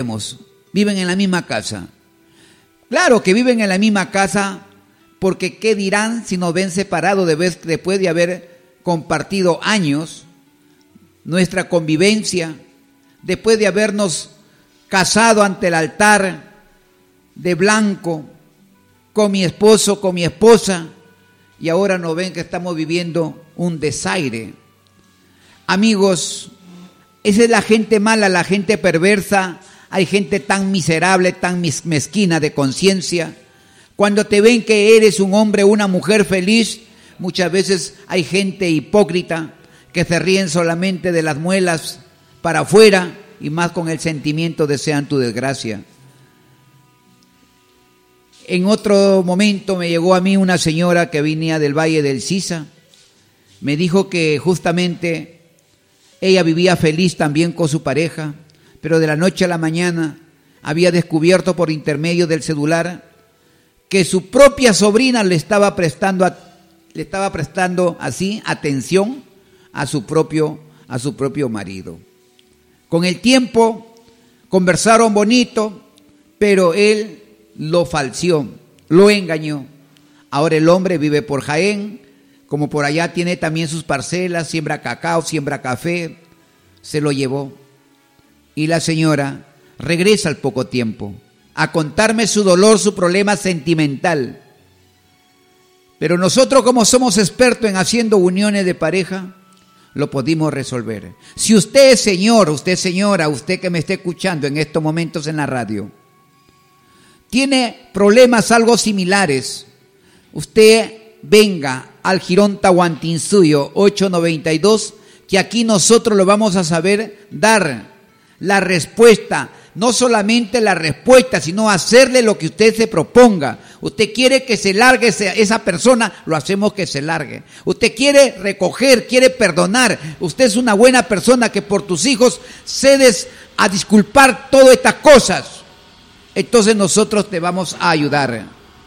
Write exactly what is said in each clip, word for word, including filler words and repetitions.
viven en la misma casa. Claro que viven en la misma casa, porque ¿qué dirán si nos ven separados después de haber compartido años nuestra convivencia, después de habernos casado ante el altar de blanco con mi esposo, con mi esposa, y ahora nos ven que estamos viviendo un desaire? Amigos, esa es la gente mala, la gente perversa. Hay gente tan miserable, tan mezquina de conciencia. Cuando te ven que eres un hombre o una mujer feliz, muchas veces hay gente hipócrita que se ríen solamente de las muelas para afuera y más con el sentimiento desean tu desgracia. En otro momento me llegó a mí una señora que venía del Valle del Sisa. Me dijo que justamente ella vivía feliz también con su pareja, pero de la noche a la mañana había descubierto por intermedio del celular que su propia sobrina le estaba prestando, a, le estaba prestando así atención a su propio, a su propio marido. Con el tiempo conversaron bonito, pero él lo falseó, lo engañó. Ahora el hombre vive por Jaén, como por allá tiene también sus parcelas, siembra cacao, siembra café, se lo llevó. Y la señora regresa al poco tiempo a contarme su dolor, su problema sentimental. Pero nosotros, como somos expertos en haciendo uniones de pareja, lo pudimos resolver. Si usted es señor, usted señora, usted que me esté escuchando en estos momentos en la radio, tiene problemas algo similares, usted venga al Jirón Tahuantinsuyo ocho noventa y dos, que aquí nosotros lo vamos a saber dar la respuesta, no solamente la respuesta, sino hacerle lo que usted se proponga. Usted quiere que se largue esa persona, lo hacemos que se largue. Usted quiere recoger, quiere perdonar. Usted es una buena persona que por tus hijos cedes a disculpar todas estas cosas. Entonces nosotros te vamos a ayudar.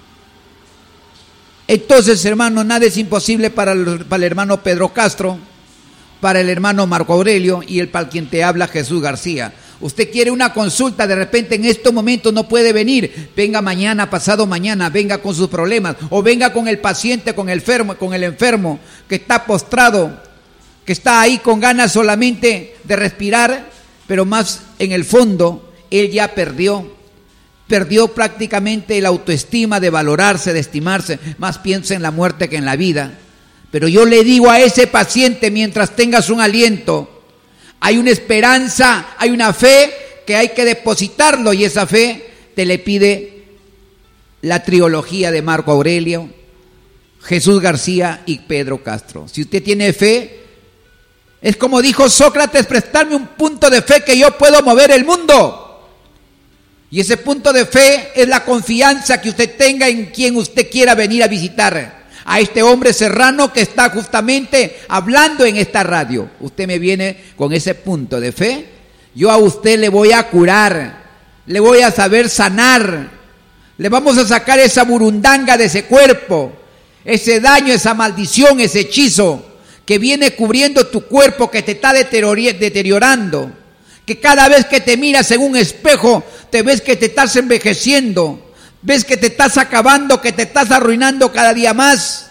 Entonces, hermano, nada es imposible para el, para el hermano Pedro Castro, para el hermano Marco Aurelio y el para quien te habla Jesús García. Usted quiere una consulta, de repente en estos momentos no puede venir, venga mañana, pasado mañana, venga con sus problemas, o venga con el paciente, con el enfermo, con el enfermo que está postrado, que está ahí con ganas solamente de respirar, pero más en el fondo él ya perdió, perdió prácticamente la autoestima de valorarse, de estimarse, más piensa en la muerte que en la vida. Pero yo le digo a ese paciente, mientras tengas un aliento, hay una esperanza, hay una fe que hay que depositarlo, y esa fe te le pide la trilogía de Marco Aurelio, Jesús García y Pedro Castro. Si usted tiene fe, es como dijo Sócrates, prestarme un punto de fe que yo puedo mover el mundo. Y ese punto de fe es la confianza que usted tenga en quien usted quiera venir a visitar. A este hombre serrano que está justamente hablando en esta radio. Usted me viene con ese punto de fe, yo a usted le voy a curar, le voy a saber sanar, le vamos a sacar esa burundanga de ese cuerpo, ese daño, esa maldición, ese hechizo que viene cubriendo tu cuerpo, que te está deteriorando, que cada vez que te miras en un espejo te ves que te estás envejeciendo, ves que te estás acabando, que te estás arruinando cada día más.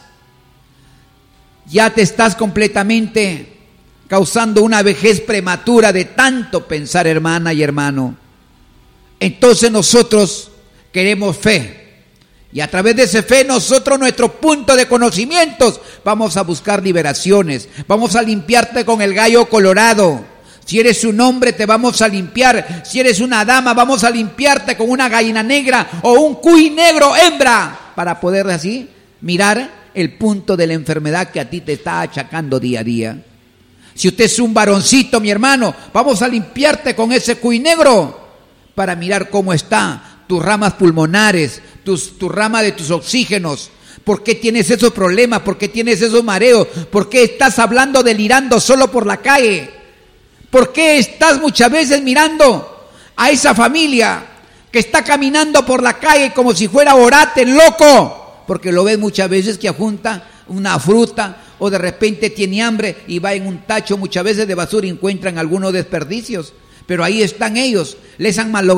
Ya te estás completamente causando una vejez prematura de tanto pensar, hermana y hermano. Entonces nosotros queremos fe. Y a través de esa fe nosotros, nuestro punto de conocimientos, vamos a buscar liberaciones. Vamos a limpiarte con el gallo colorado. Si eres un hombre, te vamos a limpiar. Si eres una dama, vamos a limpiarte con una gallina negra o un cuy negro hembra, para poder así mirar el punto de la enfermedad que a ti te está achacando día a día. Si usted es un varoncito, mi hermano, vamos a limpiarte con ese cuy negro para mirar cómo está tus ramas pulmonares, tus, tu rama de tus oxígenos. ¿Por qué tienes esos problemas? ¿Por qué tienes esos mareos? ¿Por qué estás hablando, delirando solo por la calle? ¿Por qué estás muchas veces mirando a esa familia que está caminando por la calle como si fuera orate, loco? Porque lo ves muchas veces que ajunta una fruta o de repente tiene hambre y va en un tacho muchas veces de basura y encuentran algunos desperdicios. Pero ahí están ellos, les han malogrado